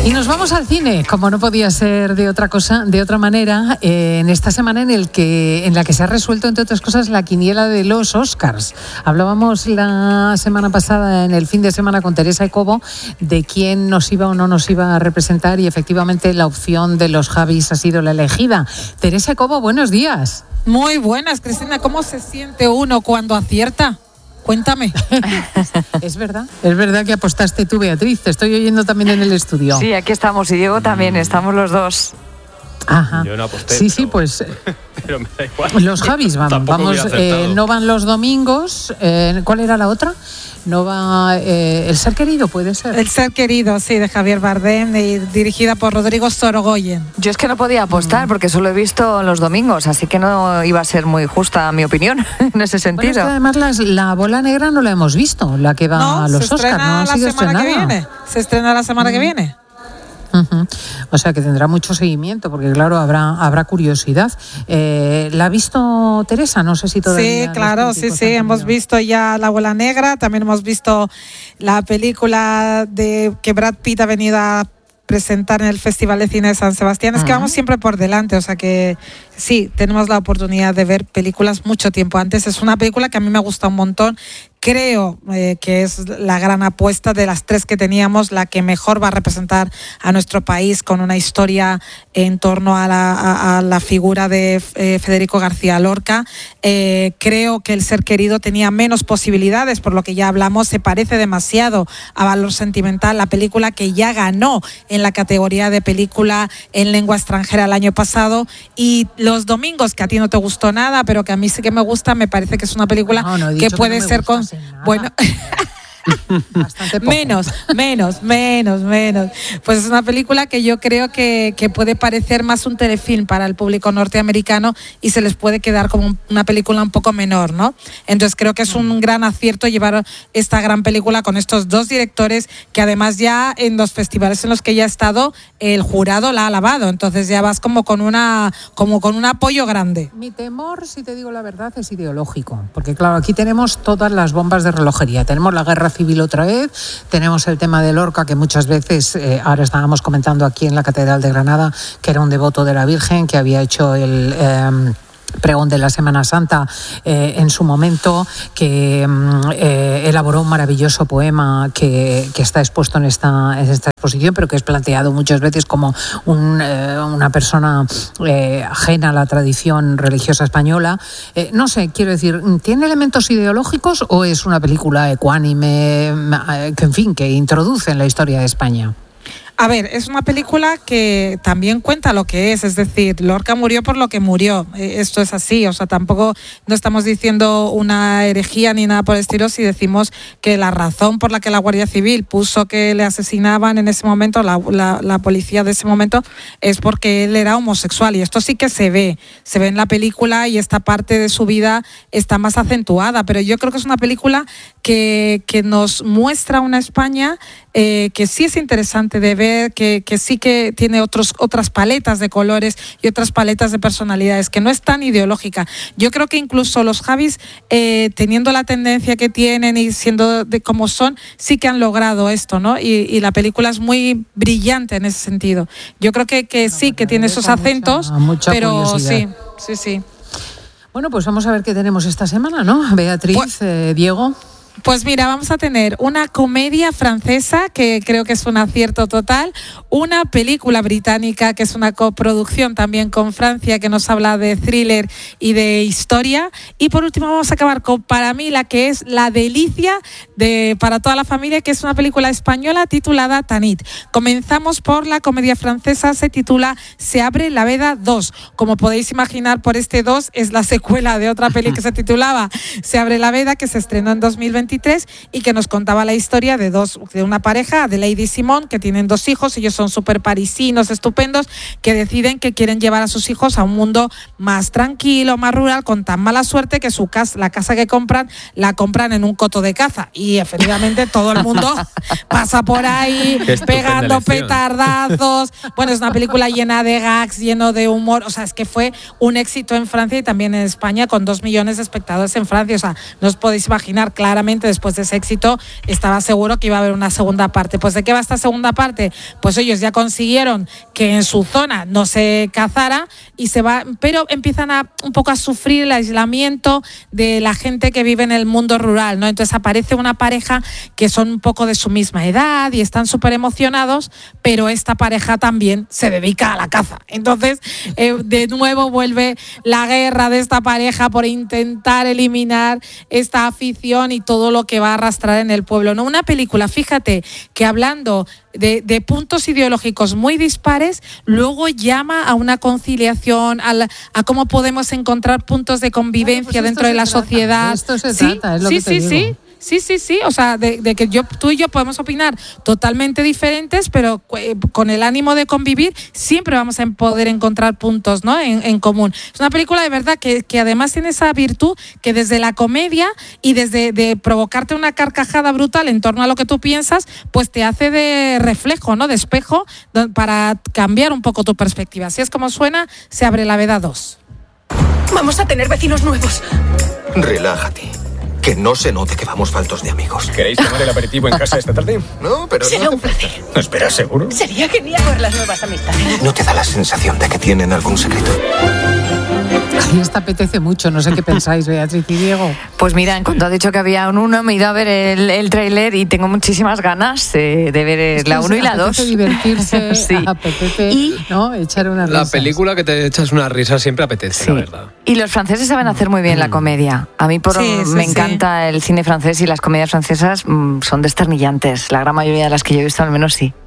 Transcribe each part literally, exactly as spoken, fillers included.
Y nos vamos al cine, como no podía ser de otra cosa, de otra manera, eh, en esta semana en el que en la que se ha resuelto, entre otras cosas, la quiniela de los Oscars. Hablábamos la semana pasada, en el fin de semana, con Teresa Ecobo, de quién nos iba o no nos iba a representar, y efectivamente la opción de los Javis ha sido la elegida. Teresa Ecobo, buenos días. Muy buenas, Cristina. ¿Cómo se siente uno cuando acierta? Cuéntame. Es verdad, es verdad que apostaste tú, Beatriz. Te estoy oyendo también en el estudio. Sí, aquí estamos, y Diego también, estamos los dos. Ajá. Yo no aposté. Sí, pero, sí, pues pero me da igual. los Javis van, vamos, eh, no van los domingos. Eh, ¿Cuál era la otra? No va eh, El ser querido, puede ser. El ser querido, sí, de Javier Bardem, y dirigida por Rodrigo Sorogoyen. Yo es que no podía apostar mm. porque solo he visto los domingos, así que no iba a ser muy justa mi opinión en ese sentido. Bueno, es que además las, la bola negra no la hemos visto, la que va no, a los se Oscars. No, ha la sido semana estrenada. que viene. Se estrena la semana mm. que viene. Uh-huh. O sea que tendrá mucho seguimiento, porque claro, habrá habrá curiosidad. Eh, ¿La ha visto Teresa? No sé si todavía. Sí, claro, sí, sí. Hemos visto ya La Bola Negra, también hemos visto la película de que Brad Pitt ha venido a presentar en el Festival de Cine de San Sebastián. Es uh-huh. que vamos siempre por delante, o sea que sí, tenemos la oportunidad de ver películas mucho tiempo antes. Es una película que a mí me gusta un montón. Creo eh, que es la gran apuesta de las tres que teníamos, la que mejor va a representar a nuestro país, con una historia en torno a la, a, a la figura de eh, Federico García Lorca. Eh, creo que El ser querido tenía menos posibilidades, por lo que ya hablamos, se parece demasiado a Valor sentimental, la película que ya ganó en la categoría de película en lengua extranjera el año pasado. Y Los domingos, que a ti no te gustó nada, pero que a mí sí que me gusta, me parece que es una película no, no que puede que no ser con... Bueno, menos, menos, menos, menos. Pues es una película que yo creo que, que puede parecer más un telefilm para el público norteamericano y se les puede quedar como una película un poco menor, ¿no? Entonces creo que es un gran acierto llevar esta gran película con estos dos directores, que además ya en los festivales en los que ya ha estado, el jurado la ha alabado. Entonces ya vas como con una como con un apoyo grande. Mi temor, si te digo la verdad, es ideológico, porque claro, aquí tenemos todas las bombas de relojería. Tenemos la guerra civil otra vez, tenemos el tema de Lorca, que muchas veces, eh, ahora estábamos comentando aquí en la Catedral de Granada, que era un devoto de la Virgen, que había hecho el... Eh, pregón de la Semana Santa eh, en su momento, que eh, elaboró un maravilloso poema que, que está expuesto en esta, en esta exposición, pero que es planteado muchas veces como un, eh, una persona eh, ajena a la tradición religiosa española. Eh, no sé, quiero decir, ¿tiene elementos ideológicos o es una película ecuánime, eh, que en fin, que introduce en la historia de España? A ver, es una película que también cuenta lo que es, es decir, Lorca murió por lo que murió, esto es así, o sea, tampoco no estamos diciendo una herejía ni nada por el estilo si decimos que la razón por la que la Guardia Civil puso que le asesinaban en ese momento, la, la, la policía de ese momento, es porque él era homosexual, y esto sí que se ve, se ve en la película, y esta parte de su vida está más acentuada, pero yo creo que es una película que, que nos muestra una España eh, que sí es interesante de ver, Que, que sí que tiene otros, otras paletas de colores y otras paletas de personalidades, que no es tan ideológica. Yo creo que incluso los Javis, eh, teniendo la tendencia que tienen y siendo de como son, sí que han logrado esto, ¿no? Y, y la película es muy brillante en ese sentido. Yo creo que, que no, sí, que tiene esos acentos, mucha, mucha pero curiosidad. sí, sí, sí. Bueno, pues vamos a ver qué tenemos esta semana, ¿no? Beatriz, pues, eh, Diego. Pues mira, vamos a tener una comedia francesa, que creo que es un acierto total, una película británica que es una coproducción también con Francia, que nos habla de thriller y de historia, y por último vamos a acabar con, para mí, la que es la delicia de para toda la familia, que es una película española titulada Tanit. Comenzamos por la comedia francesa, se titula Se abre la veda dos. Como podéis imaginar, por este dos es la secuela de otra peli que se titulaba Se abre la veda, que se estrenó en dos mil veintitrés y que nos contaba la historia de dos de una pareja, Adelaide y Simón, que tienen dos hijos. Ellos son súper parisinos, estupendos, que deciden que quieren llevar a sus hijos a un mundo más tranquilo, más rural, con tan mala suerte que su casa, la casa que compran, la compran en un coto de caza, y efectivamente todo el mundo pasa por ahí pegando petardazos. Bueno, es una película llena de gags, lleno de humor, o sea, es que fue un éxito en Francia y también en España, con dos millones de espectadores en Francia. O sea, no os podéis imaginar claramente evidentemente después de ese éxito estaba seguro que iba a haber una segunda parte. Pues ¿de qué va esta segunda parte? Pues ellos ya consiguieron que en su zona no se cazara y se va, pero empiezan a un poco a sufrir el aislamiento de la gente que vive en el mundo rural, ¿no? Entonces aparece una pareja que son un poco de su misma edad y están súper emocionados, pero esta pareja también se dedica a la caza. Entonces, eh, de nuevo vuelve la guerra de esta pareja por intentar eliminar esta afición y todo lo que va a arrastrar en el pueblo, ¿no? Una película, fíjate, que hablando de, de puntos ideológicos muy dispares, luego llama a una conciliación, a, la, a cómo podemos encontrar puntos de convivencia bueno, pues dentro de la trata, sociedad. Esto se sí, trata, es lo sí, que te sí, digo. sí. Sí, sí, sí, o sea, de, de que yo, tú y yo podemos opinar totalmente diferentes, pero eh, con el ánimo de convivir siempre vamos a poder encontrar puntos, ¿no? en, en común. Es una película de verdad que, que además tiene esa virtud que desde la comedia y desde de provocarte una carcajada brutal en torno a lo que tú piensas, pues te hace de reflejo, ¿no? De espejo para cambiar un poco tu perspectiva. Así es como suena, Se abre la veda dos. Vamos a tener vecinos nuevos. Relájate. Que no se note que vamos faltos de amigos. ¿Queréis tomar el aperitivo en casa esta tarde? No, pero Será no un placer. ¿Espera, seguro? Sería genial ver las nuevas amistades. ¿No te da la sensación de que tienen algún secreto? Ay, esta apetece mucho, no sé qué pensáis, Beatriz y Diego. Pues mira, en cuanto ha dicho que había un uno, me he ido a ver el, el tráiler y tengo muchísimas ganas eh, de ver Es que la uno y la dos. apetece divertirse, Sí. apetece, Y- ¿no? Echar una La película que te echas una risa siempre apetece, Sí. la verdad. Y los franceses saben hacer muy bien la comedia. A mí por, Sí, sí, me sí. encanta el cine francés y las comedias francesas mm, son desternillantes. La gran mayoría de las que yo he visto, al menos sí.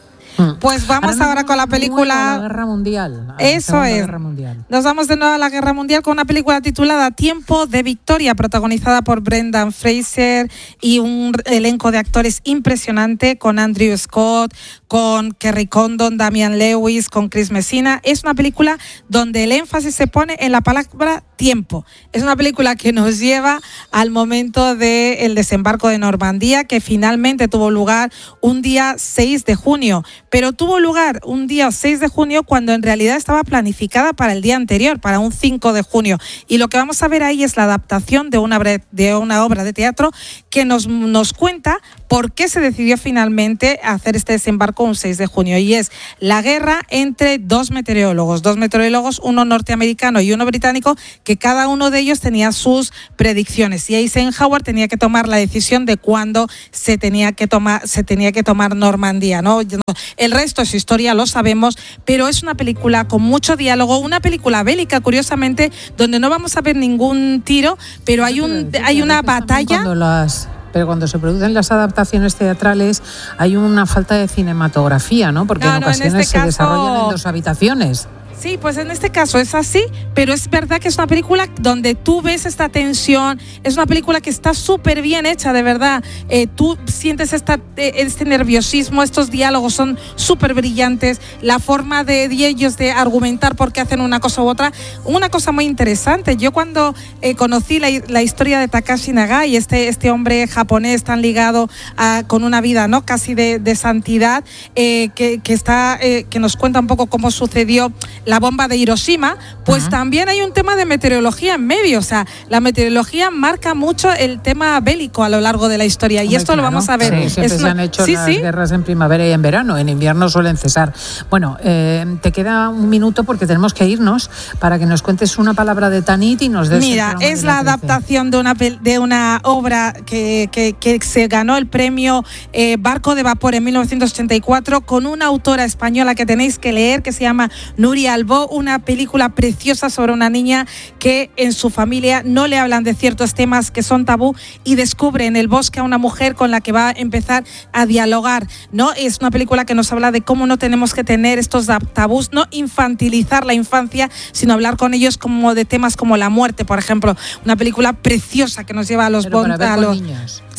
Pues vamos nos ahora con la vamos de nuevo película. a la Guerra Mundial. a la Eso Segunda es. Guerra Mundial. Nos vamos de nuevo a la Guerra Mundial con una película titulada Tiempo de Victoria, protagonizada por Brendan Fraser y un elenco de actores impresionante con Andrew Scott, con Kerry Condon, Damian Lewis, con Chris Messina. Es una película donde el énfasis se pone en la palabra tiempo. Es una película que nos lleva al momento del desembarco de Normandía, que finalmente tuvo lugar un día seis de junio, pero tuvo lugar un día seis de junio cuando en realidad estaba planificada para el día anterior, para un cinco de junio. Y lo que vamos a ver ahí es la adaptación de una, de una obra de teatro que nos, nos cuenta por qué se decidió finalmente hacer este desembarco un seis de junio. Y es la guerra entre dos meteorólogos, dos meteorólogos, uno norteamericano y uno británico, que cada uno de ellos tenía sus predicciones. Y Eisenhower tenía que tomar la decisión de cuándo se tenía que tomar, se tenía que tomar Normandía, ¿no? El resto es historia, lo sabemos, pero es una película con mucho diálogo, una película bélica, curiosamente, donde no vamos a ver ningún tiro, pero hay un hay una batalla. Cuando las Pero cuando se producen las adaptaciones teatrales hay una falta de cinematografía, ¿no? Porque No, en no, en ocasiones este se caso- desarrollan en dos habitaciones. Sí, pues en este caso es así, pero es verdad que es una película donde tú ves esta tensión, es una película que está súper bien hecha, de verdad. Eh, tú sientes esta, este nerviosismo, estos diálogos son súper brillantes, la forma de, de ellos de argumentar por qué hacen una cosa u otra, una cosa muy interesante. Yo cuando eh, conocí la, la historia de Takashi Nagai, este, este hombre japonés tan ligado a, con una vida, ¿no? Casi de, de santidad, eh, que, que, está, eh, que nos cuenta un poco cómo sucedió la bomba de Hiroshima, pues uh-huh. también hay un tema de meteorología en medio, o sea, la meteorología marca mucho el tema bélico a lo largo de la historia. Hombre, y esto claro, lo vamos a ver. Sí, siempre es se una... han hecho sí, las sí. guerras en primavera y en verano, en invierno suelen cesar. Bueno, eh, te queda un minuto porque tenemos que irnos para que nos cuentes una palabra de Tanit y nos des. Mira, es la adaptación de una, de una obra que, que, que se ganó el premio eh, Barco de Vapor en mil novecientos ochenta y cuatro con una autora española que tenéis que leer, que se llama Nuria Albó, una película preciosa sobre una niña que en su familia no le hablan de ciertos temas que son tabú y descubre en el bosque a una mujer con la que va a empezar a dialogar, ¿no? Es una película que nos habla de cómo no tenemos que tener estos tabús, no infantilizar la infancia, sino hablar con ellos como de temas como la muerte, por ejemplo. Una película preciosa que nos lleva a los... Pero para ver a con los niños.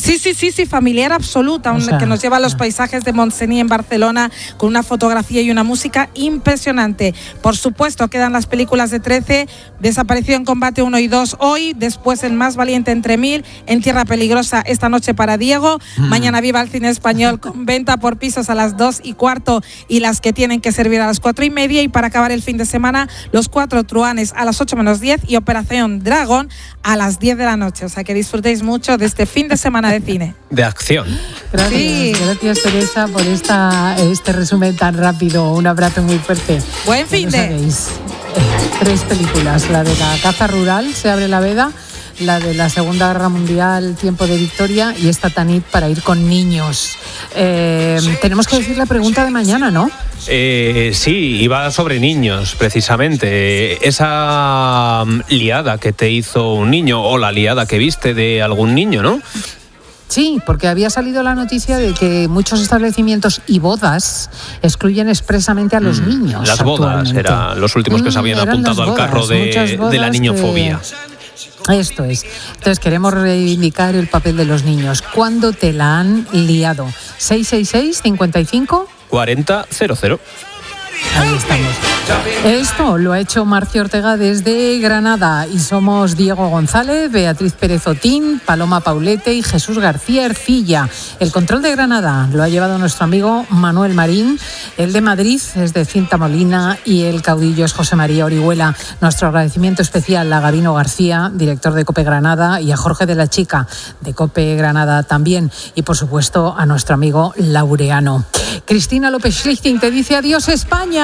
Sí, sí, sí, sí, familiar absoluta, O sea, que nos lleva a los ah. paisajes de Montseny en Barcelona con una fotografía y una música impresionante. Por supuesto, quedan las películas de trece, Desaparecido en combate uno y dos hoy, después El más valiente entre mil, En tierra peligrosa esta noche para Diego, mm. mañana Viva el cine español con venta por pisos a las dos y cuarto y las que tienen que servir a las cuatro y media, y para acabar el fin de semana Los Cuatro Truanes a las ocho menos diez y Operación Dragón a las diez de la noche. O sea que disfrutéis mucho de este fin de semana de cine. De acción. Gracias, Sí. gracias Teresa por esta, este resumen tan rápido. Un abrazo muy fuerte. Buen fin Ya lo de... sabéis. Eh, tres películas, la de la caza rural, Se abre la veda, la de la Segunda Guerra Mundial, Tiempo de Victoria, y esta Tanit para ir con niños. Eh, tenemos que decir la pregunta de mañana, ¿no? Eh, sí, iba sobre niños, precisamente. Esa um, liada que te hizo un niño, o la liada que viste de algún niño, ¿no? Sí, porque había salido la noticia de que muchos establecimientos y bodas excluyen expresamente a los mm, niños. Las bodas eran los últimos que se habían mm, apuntado al carro de, de la niñofobia. Que... Esto es. Entonces queremos reivindicar el papel de los niños. ¿Cuándo te la han liado? seis seis seis, cincuenta y cinco, cuarenta cero cero. Ahí estamos. Esto lo ha hecho Marcio Ortega desde Granada y somos Diego González, Beatriz Pérez Otín, Paloma Paulete y Jesús García Ercilla. El control de Granada lo ha llevado nuestro amigo Manuel Marín, el de Madrid es de Cinta Molina y el caudillo es José María Orihuela. Nuestro agradecimiento especial a Gabino García, director de COPE Granada, y a Jorge de la Chica, de COPE Granada también, y por supuesto a nuestro amigo Laureano. Cristina López Schlichting te dice adiós España.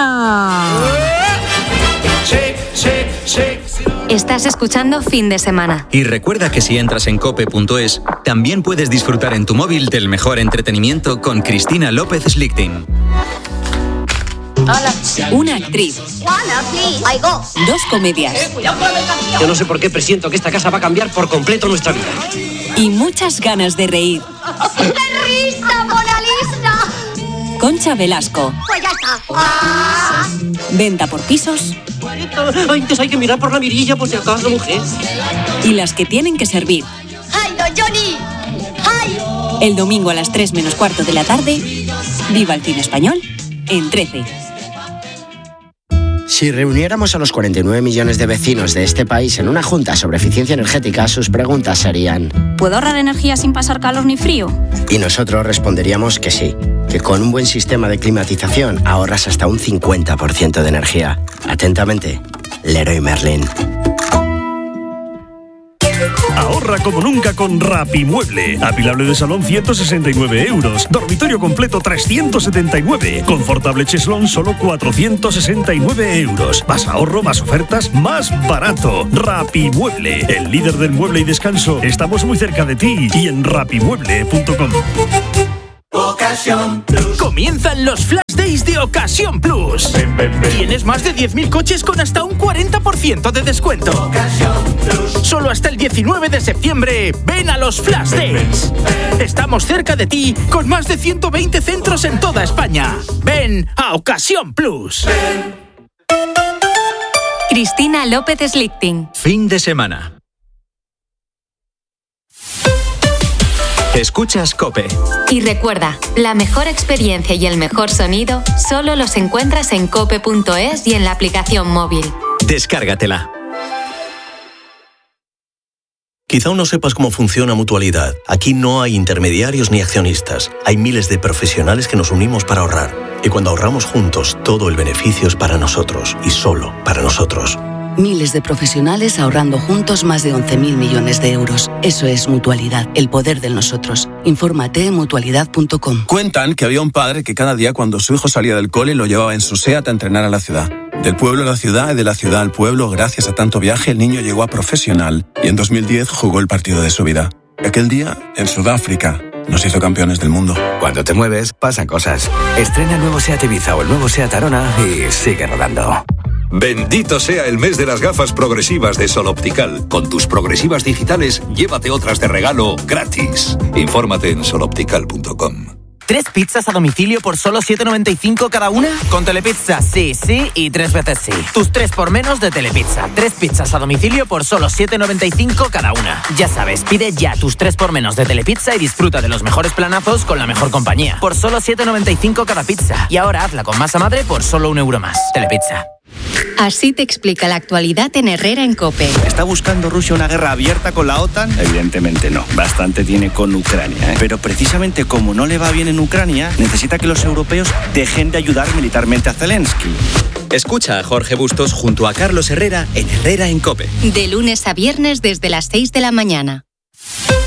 Estás escuchando Fin de Semana. Y recuerda que si entras en cope punto es, también puedes disfrutar en tu móvil del mejor entretenimiento con Cristina López Schlichting. Hola. Una actriz. Dos comedias. Yo no sé por qué presiento que esta casa va a cambiar por completo nuestra vida. Y muchas ganas de reír. ¡Qué risa, Mona Lisa! Concha Velasco. Pues ya está. ¡Ah! Venta por pisos. Antes hay que mirar por la mirilla por si acaso, mujer. Y las que tienen que servir. ¡Ay, no, Johnny! ¡Ay! El domingo a las tres menos cuarto de la tarde, Viva el cine español en trece. Si reuniéramos a los cuarenta y nueve millones de vecinos de este país en una junta sobre eficiencia energética, sus preguntas serían: ¿puedo ahorrar energía sin pasar calor ni frío? Y nosotros responderíamos que sí, que con un buen sistema de climatización ahorras hasta un cincuenta por ciento de energía. Atentamente, Leroy Merlin. Ahorra como nunca con Rapimueble. Apilable de salón ciento sesenta y nueve euros. Dormitorio completo trescientos setenta y nueve. Confortable cheslón solo cuatrocientos sesenta y nueve euros. Más ahorro, más ofertas, más barato. Rapimueble, el líder del mueble y descanso. Estamos muy cerca de ti y en rapimueble punto com. Ocasión Plus. Comienzan los Flash Days de Ocasión Plus. Ven, ven, ven. Tienes más de diez mil coches con hasta un cuarenta por ciento de descuento. Ocasión Plus. Solo hasta el diecinueve de septiembre. Ven a los Flash ven, Days. Ven, ven. Estamos cerca de ti con más de ciento veinte centros en toda España. Ven a Ocasión Plus. Ven. Cristina López Schlichting. Fin de semana. Escuchas COPE. Y recuerda, la mejor experiencia y el mejor sonido solo los encuentras en cope punto es y en la aplicación móvil. Descárgatela. Quizá aún no sepas cómo funciona Mutualidad. Aquí no hay intermediarios ni accionistas. Hay miles de profesionales que nos unimos para ahorrar. Y cuando ahorramos juntos, todo el beneficio es para nosotros y solo para nosotros. Miles de profesionales ahorrando juntos más de once mil millones de euros. Eso es Mutualidad, el poder del nosotros. Infórmate en mutualidad punto com. Cuentan que había un padre que cada día cuando su hijo salía del cole lo llevaba en su SEAT a entrenar a la ciudad. Del pueblo a la ciudad y de la ciudad al pueblo, gracias a tanto viaje, el niño llegó a profesional y en dos mil diez jugó el partido de su vida. Aquel día, en Sudáfrica, nos hizo campeones del mundo. Cuando te mueves, pasan cosas. Estrena el nuevo SEAT Ibiza o el nuevo SEAT Arona y sigue rodando. Bendito sea el mes de las gafas progresivas de Sol Optical. Con tus progresivas digitales, llévate otras de regalo gratis. Infórmate en sol optical punto com. ¿Tres pizzas a domicilio por solo siete noventa y cinco cada una? Con Telepizza, sí, sí y tres veces sí. Tus tres por menos de Telepizza. Tres pizzas a domicilio por solo siete noventa y cinco cada una. Ya sabes, pide ya tus tres por menos de Telepizza y disfruta de los mejores planazos con la mejor compañía. Por solo siete noventa y cinco cada pizza. Y ahora hazla con masa madre por solo un euro más. Telepizza. Así te explica la actualidad en Herrera en COPE. ¿Está buscando Rusia una guerra abierta con la OTAN? Evidentemente no. Bastante tiene con Ucrania, ¿eh? Pero precisamente como no le va bien en Ucrania, necesita que los europeos dejen de ayudar militarmente a Zelensky. Escucha a Jorge Bustos junto a Carlos Herrera en Herrera en COPE. De lunes a viernes desde las seis de la mañana.